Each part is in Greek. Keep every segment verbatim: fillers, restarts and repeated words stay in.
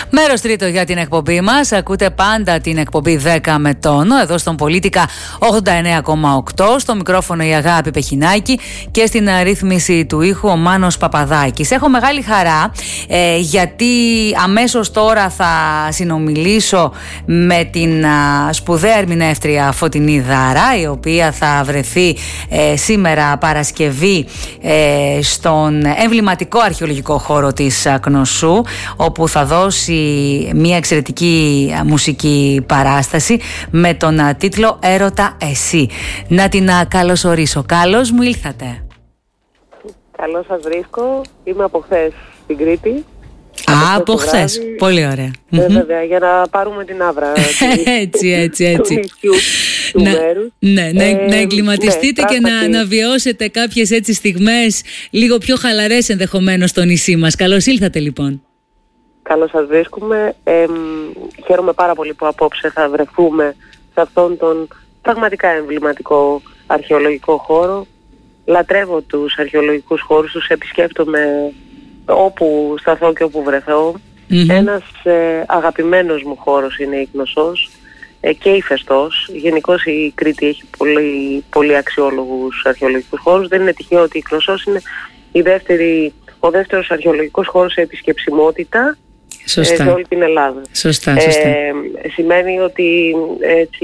Μέρος τρίτο για την εκπομπή μας. Ακούτε πάντα την εκπομπή δέκα με τόνο εδώ στον Πολίτικα ογδόντα εννέα κόμμα οκτώ. Στο μικρόφωνο η Αγάπη Πεχινάκη και στην ρύθμιση του ήχου ο Μάνος Παπαδάκης. Έχω μεγάλη χαρά ε, γιατί αμέσως τώρα θα συνομιλήσω με την α, σπουδαία ερμηνεύτρια Φωτεινή Δάρα, η οποία θα βρεθεί ε, σήμερα Παρασκευή ε, στον εμβληματικό αρχαιολογικό χώρο της Κνωσού, όπου θα δώσει μια εξαιρετική μουσική παράσταση με τον τίτλο «Έρωτα εσύ». Να την καλωσορίσω. Καλώς μου ήλθατε. Καλώς σας βρίσκω. Είμαι από χθες στην Κρήτη. Α, από χθες. Πολύ ωραία. Ε, βέβαια, για να πάρουμε την άβρα έτσι, έτσι, έτσι. του νησιού του να, μέρους. Ναι, να, ε, να εγκληματιστείτε ναι, και να, να βιώσετε κάποιες έτσι στιγμές λίγο πιο χαλαρές ενδεχομένως στο νησί μας. Καλώς ήλθατε λοιπόν. Καλώς σας βρίσκουμε. Ε, χαίρομαι πάρα πολύ που απόψε θα βρεθούμε σε αυτόν τον πραγματικά εμβληματικό αρχαιολογικό χώρο. Λατρεύω τους αρχαιολογικούς χώρους, τους επισκέπτομαι όπου σταθώ και όπου βρεθώ. Mm-hmm. Ένας ε, αγαπημένος μου χώρος είναι η Κνωσός ε, και η Φεστός. Γενικώς η Κρήτη έχει πολύ, πολύ αξιόλογους αρχαιολογικούς χώρους. Δεν είναι τυχαίο ότι η Κνωσός είναι η δεύτερη, ο δεύτερος αρχαιολογικός χώρος σε επισκεψιμότητα ε, σε όλη την Ελλάδα. Σωστά, σωστά. Ε, σημαίνει ότι έτσι,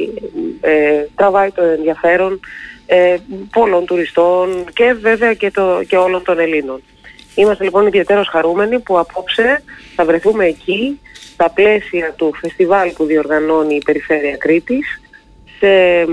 ε, τραβάει το ενδιαφέρον ε, πολλών τουριστών και βέβαια και, το, και όλων των Ελλήνων. Είμαστε λοιπόν ιδιαίτερως χαρούμενοι που απόψε θα βρεθούμε εκεί στα πλαίσια του φεστιβάλ που διοργανώνει η Περιφέρεια Κρήτης, σε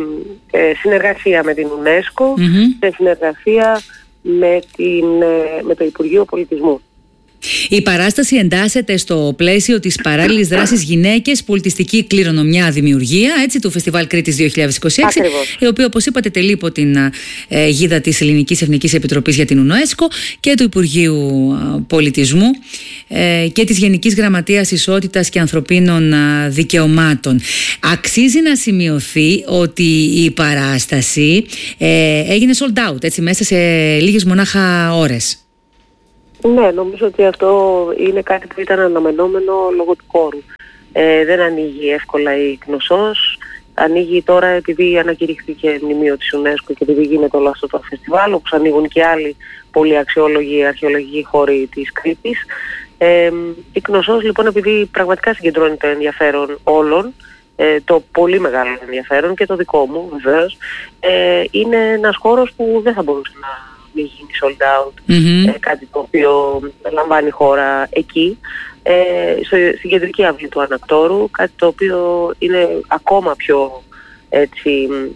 ε, συνεργασία με την UNESCO, mm-hmm. σε συνεργασία με, την, ε, με το Υπουργείο Πολιτισμού. Η παράσταση εντάσσεται στο πλαίσιο της παράλληλης δράσης Γυναίκες, Πολιτιστική Κληρονομιά, Δημιουργία, έτσι, του Φεστιβάλ Κρήτης δύο χιλιάδες είκοσι έξι, Ακριβώς. η οποία, όπως είπατε, τελεί υπό την ε, γίδα της Ελληνικής Εθνικής Επιτροπής για την UNESCO και του Υπουργείου ε, Πολιτισμού ε, και της Γενικής Γραμματείας Ισότητας και Ανθρωπίνων ε, Δικαιωμάτων. Αξίζει να σημειωθεί ότι η παράσταση ε, έγινε sold out, έτσι, μέσα σε λίγες μονάχα ώρες. Ναι, νομίζω ότι αυτό είναι κάτι που ήταν αναμενόμενο λόγω του χώρου. Ε, δεν ανοίγει εύκολα η Κνωσός. Ανοίγει τώρα επειδή ανακηρύχθηκε μνημείο της UNESCO και επειδή γίνεται όλο αυτό το φεστιβάλ, όπως ανοίγουν και άλλοι πολύ αξιόλογοι αρχαιολογικοί χώροι της Κρήτης. Ε, η Κνωσός λοιπόν, επειδή πραγματικά συγκεντρώνει το ενδιαφέρον όλων, ε, το πολύ μεγάλο ενδιαφέρον και το δικό μου βεβαίως, ε, είναι ένας χώρος που δεν θα μπορούσε να μην γίνει sold out, mm-hmm. ε, κάτι το οποίο λαμβάνει χώρα εκεί, ε, στο, στην κεντρική αυλή του Ανακτόρου, κάτι το οποίο είναι ακόμα πιο, έτσι,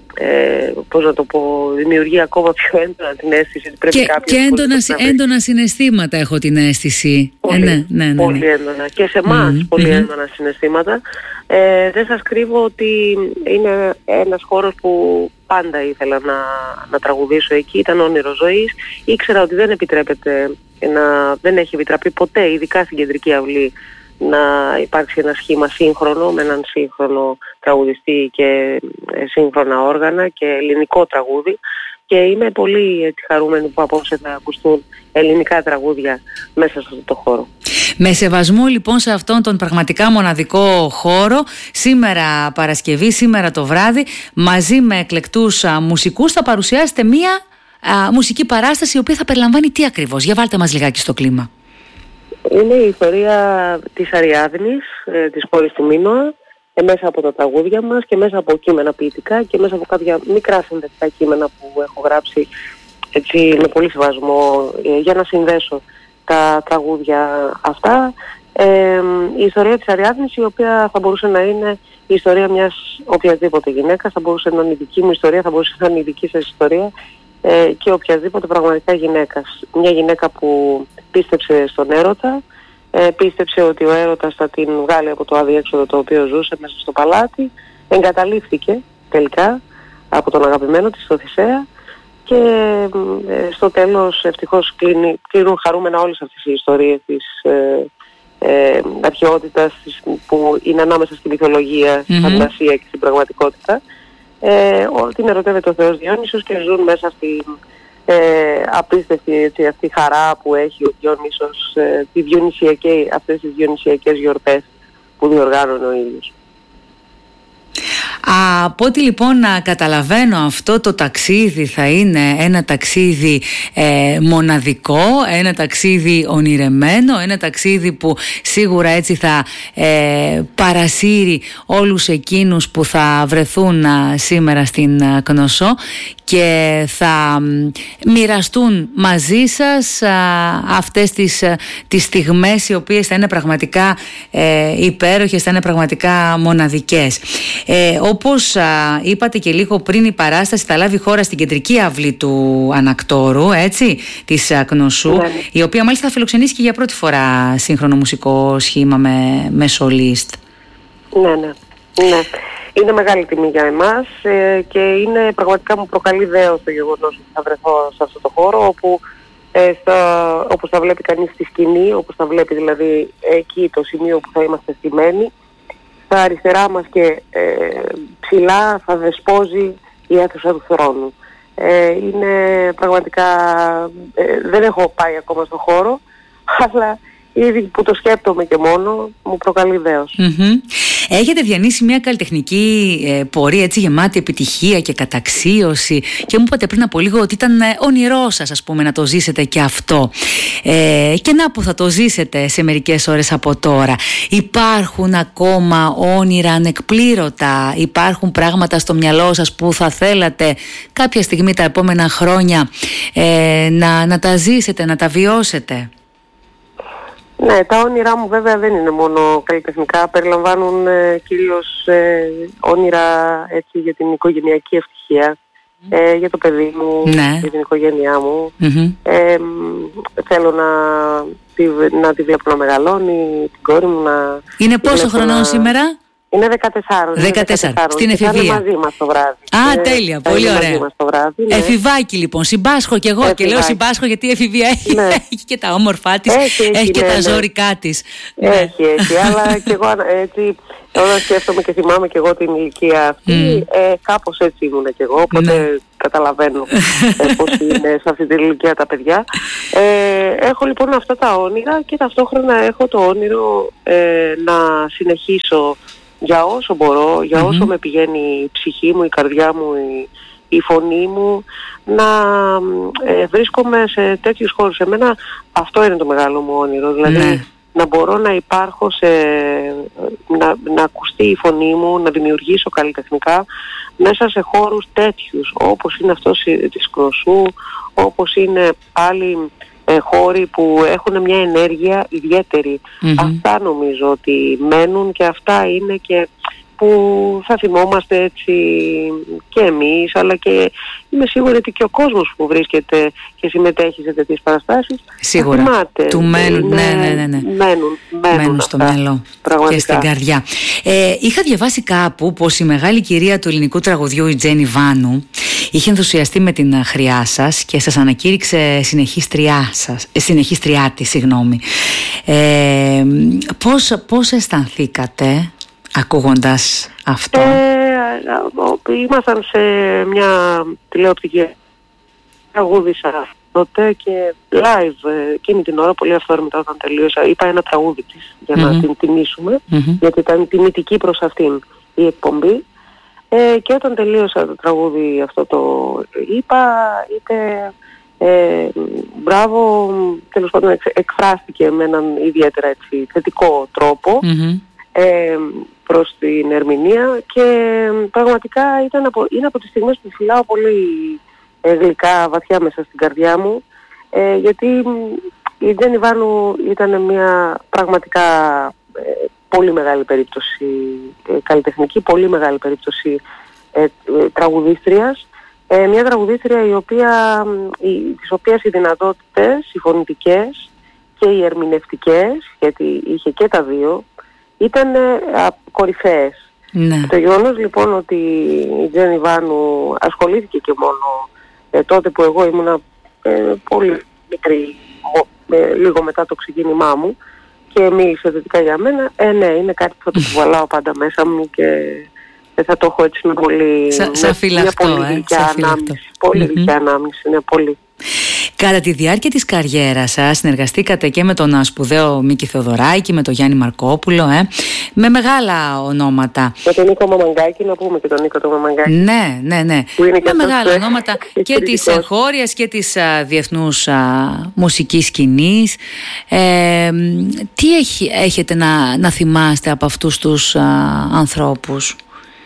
ε, πώς να το πω, δημιουργεί ακόμα πιο έντονα την αίσθηση ότι πρέπει και, κάποιος... Και έντονα, έντονα συναισθήματα έχω την αίσθηση. Πολύ, ε, ναι, ναι, ναι, ναι. πολύ έντονα. Και σε εμάς mm-hmm. πολύ mm-hmm. έντονα συναισθήματα. Ε, δεν σας κρύβω ότι είναι ένας χώρος που πάντα ήθελα να, να τραγουδήσω εκεί, ήταν όνειρο ζωής. Ήξερα ότι δεν επιτρέπεται, να, δεν έχει επιτραπεί ποτέ, ειδικά στην κεντρική αυλή, να υπάρξει ένα σχήμα σύγχρονο με έναν σύγχρονο τραγουδιστή και ε, σύγχρονα όργανα και ελληνικό τραγούδι. Και είμαι πολύ έτσι, χαρούμενη που απόψε θα ακουστούν ελληνικά τραγούδια μέσα σε αυτό το χώρο. Με σεβασμό λοιπόν σε αυτόν τον πραγματικά μοναδικό χώρο, σήμερα Παρασκευή, σήμερα το βράδυ, μαζί με εκλεκτούς α, μουσικούς θα παρουσιάσετε μία α, μουσική παράσταση η οποία θα περιλαμβάνει τι ακριβώς? Για βάλτε μας λιγάκι στο κλίμα. Είναι η ιστορία της Αριάδνης, ε, της κόρης του Μίνωα, ε, μέσα από τα τραγούδια μας και μέσα από κείμενα ποιητικά και μέσα από κάποια μικρά συνδετικά κείμενα που έχω γράψει έτσι, με πολύ σεβασμό ε, για να συνδέσω τα τραγούδια αυτά. Ε, η ιστορία της Αριάδνης, η οποία θα μπορούσε να είναι η ιστορία μιας οποιασδήποτε γυναίκας, θα μπορούσε να είναι η δική μου ιστορία, θα μπορούσε να είναι η δική σας ιστορία ε, και οποιασδήποτε πραγματικά γυναίκας. Μια γυναίκα που πίστεψε στον έρωτα, ε, πίστεψε ότι ο έρωτας θα την βγάλει από το αδιέξοδο το οποίο ζούσε μέσα στο παλάτι, εγκαταλείφθηκε τελικά από τον αγαπημένο της, τον Θησέα, και ε, στο τέλος ευτυχώς κλείνει, κλείνουν χαρούμενα όλες αυτές οι ιστορίες της ε, ε, αρχαιότητας που είναι ανάμεσα στη μυθολογία, στη mm-hmm. φαντασία και στην πραγματικότητα. Ε, την ερωτεύεται ο Θεός Διόνυσος και ζουν μέσα στη, ε, απίστευτη έτσι, αυτή η χαρά που έχει ο Διόνυσος, ε, τη διονυσιακή, αυτές τις διονυσιακές γιορτές που διοργάνωνε ο ήλιος. Από ό,τι λοιπόν να καταλαβαίνω, αυτό το ταξίδι θα είναι ένα ταξίδι ε, μοναδικό, ένα ταξίδι ονειρεμένο, ένα ταξίδι που σίγουρα έτσι θα ε, παρασύρει όλους εκείνους που θα βρεθούν α, σήμερα στην α, Κνωσό και θα μοιραστούν μαζί σας α, αυτές τις, α, τις στιγμές οι οποίες θα είναι πραγματικά ε, υπέροχες, θα είναι πραγματικά μοναδικές. Ε, όπως α, είπατε και λίγο πριν, η παράσταση θα λάβει χώρα στην κεντρική αυλή του Ανακτόρου, έτσι, της α, Κνωσού, ναι. Η οποία μάλιστα θα φιλοξενήσει και για πρώτη φορά σύγχρονο μουσικό σχήμα με, με σολίστ. Ναι, ναι, ναι. Είναι μεγάλη τιμή για εμάς ε, και είναι πραγματικά, μου προκαλεί δέος το γεγονός ότι θα βρεθώ σε αυτό το χώρο όπου ε, στα, όπως θα βλέπει κανείς στη σκηνή, όπως θα βλέπει δηλαδή εκεί το σημείο που θα είμαστε στημένοι, στα αριστερά μας και ε, ψηλά θα δεσπόζει η αίθουσα του θρόνου. Ε, είναι πραγματικά, ε, δεν έχω πάει ακόμα στο χώρο, αλλά ήδη που το σκέπτομαι και μόνο μου προκαλεί δέος. Mm-hmm. Έχετε διανύσει μια καλλιτεχνική ε, πορεία έτσι γεμάτη επιτυχία και καταξίωση και μου είπατε πριν από λίγο ότι ήταν ε, όνειρό σας, ας πούμε, να το ζήσετε και αυτό. Ε, και να που θα το ζήσετε σε μερικές ώρες από τώρα. Υπάρχουν ακόμα όνειρα ανεκπλήρωτα, υπάρχουν πράγματα στο μυαλό σας που θα θέλατε κάποια στιγμή τα επόμενα χρόνια ε, να, να τα ζήσετε, να τα βιώσετε? Ναι, τα όνειρά μου βέβαια δεν είναι μόνο καλλιτεχνικά, περιλαμβάνουν ε, κυρίως ε, όνειρα έτσι, για την οικογενειακή ευτυχία, ε, για το παιδί μου, ναι. Για την οικογένειά μου. Mm-hmm. Ε, θέλω να τη, να τη βλέπω να μεγαλώνει, την κόρη μου να... Είναι πόσο χρονών να... σήμερα? Είναι δεκατέσσερα. δεκατέσσερα. Στην εφηβεία. Είναι μαζί μας το βράδυ. Α, τέλεια. Πολύ ωραία. Βράδυ, ναι. Εφηβάκι λοιπόν. Συμπάσχω κι εγώ. Εφηβάκι. Και λέω συμπάσχω γιατί η εφηβεία έχει, ναι. έχει και τα όμορφά της. Έχει, έχει, έχει και ναι, τα ναι. ζώρικά της. Έχει, έχει. Αλλά κι εγώ έτσι, όταν σκέφτομαι και θυμάμαι κι εγώ την ηλικία αυτή, mm. ε, κάπως έτσι ήμουν κι εγώ. Οπότε ναι. καταλαβαίνω ε, πώς είναι σε αυτή την ηλικία τα παιδιά. Ε, έχω λοιπόν αυτά τα όνειρα και ταυτόχρονα έχω το όνειρο ε, να συνεχίσω για όσο μπορώ, για όσο mm-hmm. με πηγαίνει η ψυχή μου, η καρδιά μου, η, η φωνή μου, να ε, βρίσκομαι σε τέτοιους χώρους. Εμένα αυτό είναι το μεγάλο μου όνειρο, δηλαδή mm-hmm. να μπορώ να υπάρχω σε, να, να ακουστεί η φωνή μου, να δημιουργήσω καλλιτεχνικά μέσα σε χώρους τέτοιους, όπως είναι αυτός της Κνωσού, όπως είναι άλλοι ε, χώροι που έχουν μια ενέργεια ιδιαίτερη. Mm-hmm. Αυτά νομίζω ότι μένουν και αυτά είναι και που θα θυμόμαστε έτσι και εμείς, αλλά και είμαι σίγουρη ότι και ο κόσμος που βρίσκεται και συμμετέχει σε τέτοιες παραστάσεις σίγουρα θυμάται, του μένουν, ναι, ναι, ναι, ναι. μένουν, μένουν, μένουν στο μυαλό και στην καρδιά. Ε, είχα διαβάσει κάπου πως η μεγάλη κυρία του ελληνικού τραγουδιού, η Τζέννη Βάνου, είχε ενθουσιαστεί με την χρειά σας και σας ανακήρυξε συνεχίστριά σας, ε, συνεχίστριά της, συγγνώμη. Ε, πώς, πώς αισθανθήκατε ακούγοντας αυτό? Ε, ήμασταν σε μια τηλεοπτική, τραγούδισα τότε και live εκείνη την ώρα, πολύ αυθόρμητα όταν τελείωσα, είπα ένα τραγούδι της για mm-hmm. να την τιμήσουμε, mm-hmm. γιατί ήταν τιμητική προς αυτήν η εκπομπή. Ε, και όταν τελείωσα το τραγούδι αυτό το είπα, είτε ε, μπράβο, τέλος πάντων εξ, εκφράστηκε με έναν ιδιαίτερα έτσι, θετικό τρόπο mm-hmm. ε, προς την ερμηνεία και πραγματικά ήταν από, είναι από τις στιγμές που φυλάω πολύ ε, γλυκά βαθιά μέσα στην καρδιά μου, ε, γιατί η Τζέννη Βάνου ήταν μια πραγματικά ε, πολύ μεγάλη περίπτωση ε, καλλιτεχνική, πολύ μεγάλη περίπτωση ε, ε, τραγουδίστριας, ε, μια τραγουδίστρια η οποία, η, της οποίας οι δυνατότητες, οι φωνητικές και οι ερμηνευτικές, γιατί είχε και τα δύο, ήταν ε, κορυφαίες. Ναι. Το γεγονός λοιπόν ότι η Τζέννη Βάνου ασχολήθηκε και μόνο ε, τότε που εγώ ήμουνα ε, πολύ μικρή, ε, λίγο μετά το ξεκίνημά μου, και μίλησε θετικά για μένα, ε, ναι, είναι κάτι που θα το κουβαλάω πάντα μέσα μου και δεν θα το έχω έτσι με πολύ... Σα, σαν φυλαχτό, μια πολύ γλυκιά ε, ανάμνηση. Πολύ mm-hmm. γλυκιά ανάμνηση, είναι πολύ. Κατά τη διάρκεια της καριέρας σας συνεργαστήκατε και με τον σπουδαίο Μίκη Θεοδωράκη, με τον Γιάννη Μαρκόπουλο, ε, με μεγάλα ονόματα. Με τον Νίκο Μαμαγκάκη, να πούμε και τον Νίκο τον Μαμαγκάκη. Ναι, ναι, ναι. Με μεγάλα ονόματα και της εγχώριας και της α, διεθνούς α, μουσικής σκηνής. Ε, τι έχει, έχετε να, να θυμάστε από αυτούς τους α, ανθρώπους?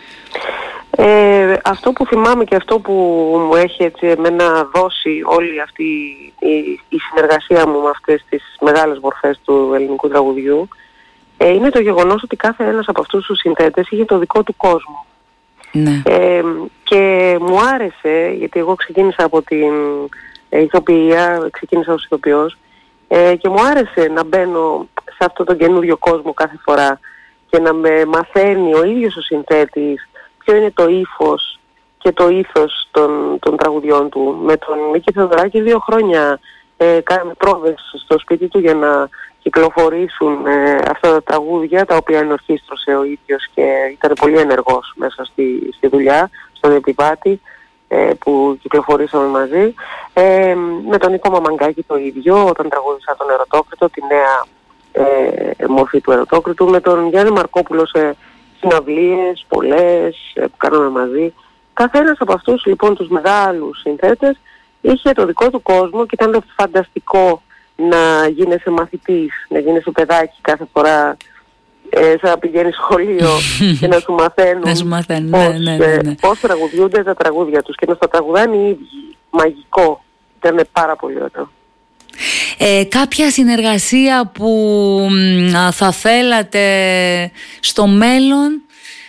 Ε, αυτό που θυμάμαι και αυτό που μου έχει έτσι εμένα δώσει όλη αυτή η, η συνεργασία μου με αυτές τις μεγάλες μορφές του ελληνικού τραγουδιού ε, είναι το γεγονός ότι κάθε ένας από αυτούς τους συνθέτες είχε το δικό του κόσμο. Ναι. Ε, και μου άρεσε, γιατί εγώ ξεκίνησα από την ε, ηθοποιία, ξεκίνησα ως ηθοποιός ε, και μου άρεσε να μπαίνω σε αυτό τον καινούριο κόσμο κάθε φορά και να με μαθαίνει ο ίδιος ο συνθέτης ποιο είναι το ύφος και το ήθος των, των τραγουδιών του. Με τον Μίκη Θεοδωράκη δύο χρόνια ε, κάναμε πρόβες στο σπίτι του για να κυκλοφορήσουν ε, αυτά τα τραγούδια, τα οποία ενορχίστρωσε ο ίδιος και ήταν πολύ ενεργός μέσα στη, στη δουλειά, στον επιβάτη ε, που κυκλοφορήσαμε μαζί. Ε, με τον Νίκο Μαμαγκάκη το ίδιο, όταν τραγούδισα τον Ερωτόκριτο, τη νέα ε, μορφή του Ερωτόκριτου. Με τον Γιάννη Μαρκόπουλο σε συναυλίες, πολλές που κάναμε μαζί. Καθένας από αυτούς λοιπόν τους μεγάλους συνθέτες είχε το δικό του κόσμο και ήταν φανταστικό να γίνεσαι μαθητής, να γίνεσαι παιδάκι κάθε φορά ε, σαν να πηγαίνεις σχολείο και να σου μαθαίνουν, να σου μαθαίνουν πώς, ναι, ναι, ναι, ναι. πώς τραγουδιούνται τα τραγούδια τους και να στα τραγουδάνε οι ίδιοι. Μαγικό. Ήταν πάρα πολύ ωραίο. Ε, κάποια συνεργασία που α, θα θέλατε στο μέλλον?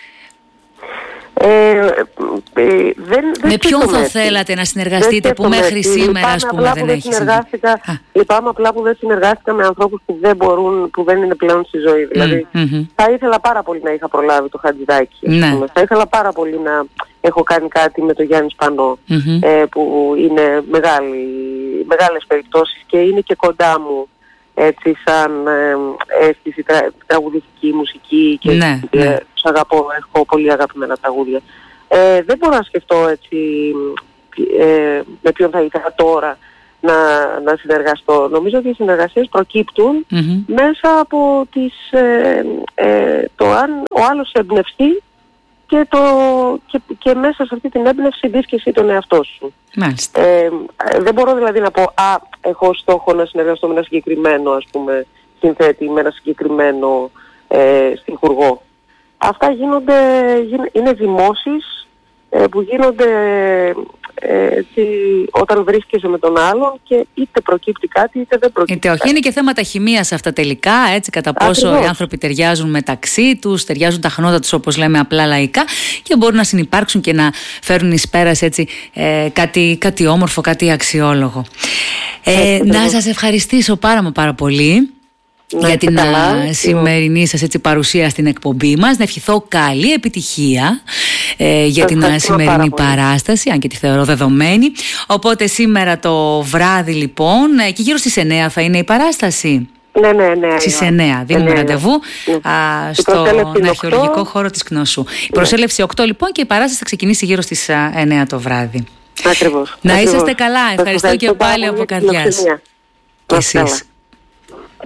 Ε, ε, δεν, δεν με ποιον θα θέλατε να συνεργαστείτε που μέχρι σήμερα ας πούμε δεν έχει συμβεί? Λυπάμαι απλά που δεν συνεργάστηκα με ανθρώπους που δεν μπορούν, που δεν είναι πλέον στη ζωή. Mm, δηλαδή mm-hmm. θα ήθελα πάρα πολύ να είχα προλάβει το Χατζηδάκι. Ναι. Θα ήθελα πάρα πολύ να έχω κάνει κάτι με τον Γιάννη Σπανό mm-hmm. ε, που είναι μεγάλη, μεγάλες περιπτώσεις και είναι και κοντά μου έτσι σαν ε, αίσθηση τρα, τραγουδιστική μουσική και ναι, ε, ναι. τους αγαπώ, έχω πολύ αγαπημένα τραγούδια. Ε, δεν μπορώ να σκεφτώ έτσι ε, με ποιον θα ήθελα τώρα να, να συνεργαστώ. Νομίζω ότι οι συνεργασίες προκύπτουν mm-hmm. μέσα από τις, ε, ε, το αν ο άλλος εμπνευστεί και, το, και, και μέσα σε αυτή την έμπνευση δεις και εσύ τον εαυτό σου. Μάλιστα. Ε, δεν μπορώ δηλαδή να πω «Α, έχω στόχο να συνεργαστώ με ένα συγκεκριμένο ας πούμε, συνθέτη, με ένα συγκεκριμένο ε, στιχουργό». Αυτά γίνονται, είναι δημόσεις ε, που γίνονται ε, έτσι, όταν βρίσκεσαι με τον άλλον και είτε προκύπτει κάτι είτε δεν προκύπτει. Είτε όχι, είναι και θέματα χημείας αυτά τελικά, έτσι, κατά πόσο Ακριβώς. οι άνθρωποι ταιριάζουν μεταξύ τους, ταιριάζουν τα χνότα τους όπως λέμε απλά λαϊκά και μπορούν να συνυπάρξουν και να φέρουν εις πέρας έτσι, ε, κάτι, κάτι όμορφο, κάτι αξιόλογο. Ε, να σας ευχαριστήσω πάρα μα πάρα πολύ. Να για την καλά, σημερινή σας έτσι, παρουσία στην εκπομπή μας. Να ευχηθώ καλή επιτυχία ε, για την σημερινή παράσταση, αν και τη θεωρώ δεδομένη. Οπότε σήμερα το βράδυ λοιπόν και γύρω στις εννιά θα είναι η παράσταση. Ναι, ναι, ναι. Στις εννιά δίνουμε ναι, ραντεβού ναι. α, στον αρχαιολογικό χώρο της Κνωσού. Ναι. Η προσέλευση οκτώ λοιπόν και η παράσταση θα ξεκινήσει γύρω στις εννιά το βράδυ. Ακριβώς. Να Ακριβώς. είσαστε καλά. Ευχαριστώ, ευχαριστώ και πάλι από καρδιάς. Και εσείς.